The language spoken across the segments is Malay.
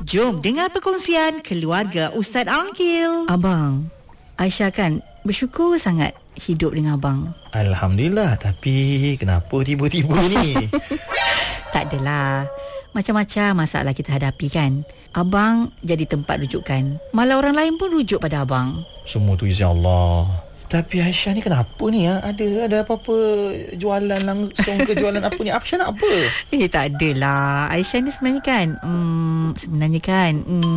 Jom dengar perkongsian keluarga Ustaz Aqil. Abang, Aisyah kan bersyukur sangat hidup dengan abang. Alhamdulillah, tapi kenapa tiba-tiba ni? Tak adalah, macam-macam masalah kita hadapi kan. Abang jadi tempat rujukan. Malah orang lain pun rujuk pada abang. Semua tu izin Allah. Tapi Aisyah ni kenapa ni? Ada apa-apa jualan langsung ke jualan apa ni? Aisyah nak apa? Tak adalah. Aisyah ni sebenarnya kan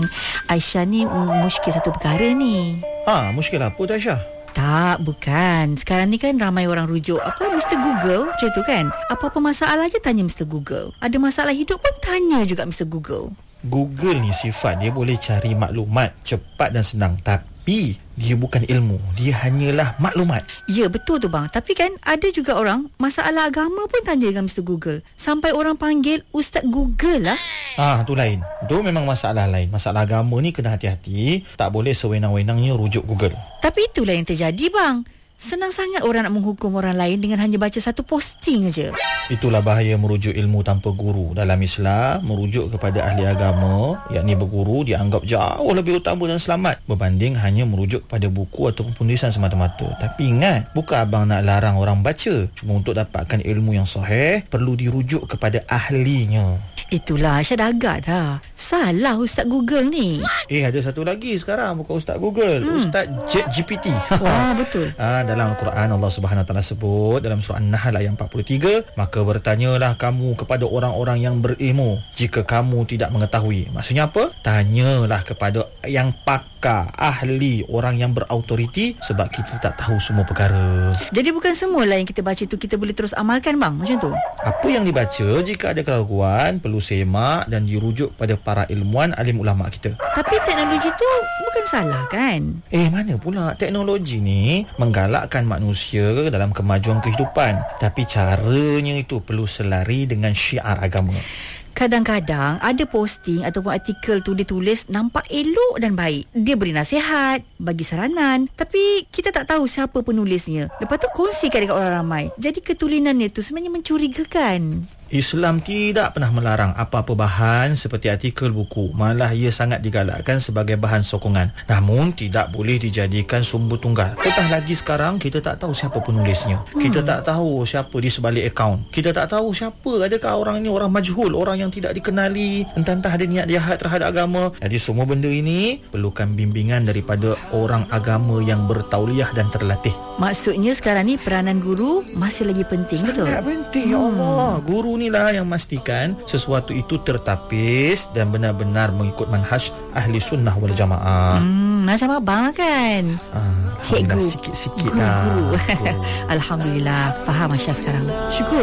Aisyah ni muskil satu perkara ni. Muskil apa tu Aisyah? Tak, bukan. Sekarang ni kan ramai orang rujuk Mr. Google, macam tu kan. Apa-apa masalah je tanya Mr. Google. Ada masalah hidup pun tanya juga Mr. Google. Google ni sifat dia boleh cari maklumat cepat dan senang, tapi dia bukan ilmu, dia hanyalah maklumat. Ya, betul tu bang. Tapi kan ada juga orang masalah agama pun tanya dengan Mr. Google. Sampai orang panggil Ustaz Google lah. Tu lain. Tu memang masalah lain. Masalah agama ni kena hati-hati. Tak boleh sewenang-wenangnya rujuk Google. Tapi itulah yang terjadi bang. Senang sangat orang nak menghukum orang lain dengan hanya baca satu posting aja. Itulah bahaya merujuk ilmu tanpa guru. Dalam Islam, merujuk kepada ahli agama, yakni berguru, dianggap jauh lebih utama dan selamat berbanding hanya merujuk kepada buku ataupun penulisan semata-mata. Tapi ingat, bukan abang nak larang orang baca. Cuma untuk dapatkan ilmu yang sahih, perlu dirujuk kepada ahlinya. Itulah, Aisyah dah agak dah. Salah Ustaz Google ni. Ada satu lagi sekarang, bukan Ustaz Google, Ustaz ChatGPT. Wah, betul. Dalam Al-Quran Allah Subhanahu Wa Taala sebut dalam surah An-Nahl ayat 43, maka bertanyalah kamu kepada orang-orang yang berilmu jika kamu tidak mengetahui. Maksudnya apa? Tanyalah kepada yang pakar, ahli, orang yang berautoriti, sebab kita tak tahu semua perkara. Jadi bukan semualah yang kita baca tu kita boleh terus amalkan bang, macam tu. Apa yang dibaca, jika ada keraguan, perlu semak dan dirujuk pada para ilmuwan, alim ulama kita. Tapi teknologi tu bukan salah kan? Mana pula, teknologi ni menggalakkan manusia dalam kemajuan kehidupan, tapi caranya itu perlu selari dengan syiar agama. Kadang-kadang ada posting ataupun artikel tu dia tulis nampak elok dan baik. Dia beri nasihat, bagi saranan, tapi kita tak tahu siapa penulisnya. Lepas tu kongsikan dekat orang ramai. Jadi ketulinannya tu sebenarnya mencurigakan. Islam tidak pernah melarang apa-apa bahan seperti artikel buku. Malah ia sangat digalakkan sebagai bahan sokongan. Namun tidak boleh dijadikan sumber tunggal. Apatah lagi sekarang kita tak tahu siapa penulisnya. Kita tak tahu siapa di sebalik akaun. Kita tak tahu siapa, adakah orang ini orang majhul, orang yang tidak dikenali, entah-entah ada niat jahat terhadap agama. Jadi semua benda ini perlukan bimbingan daripada orang agama yang bertauliah dan terlatih. Maksudnya sekarang ni peranan guru masih lagi penting, betul? Sangat penting, ya Allah. Guru inilah yang memastikan sesuatu itu tertapis dan benar-benar mengikut manhaj ahli sunnah wal jamaah. Macam abang kan? Cikgu, sikit-sikit guru. Alhamdulillah, faham Aisyah sekarang. Syukur.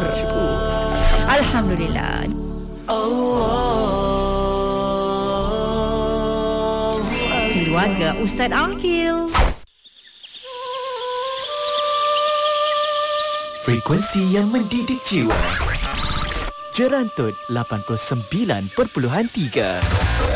Alhamdulillah. Keluarga Ustaz Aqil. Frekuensi yang mendidik jiwa. Jerantut 89.3.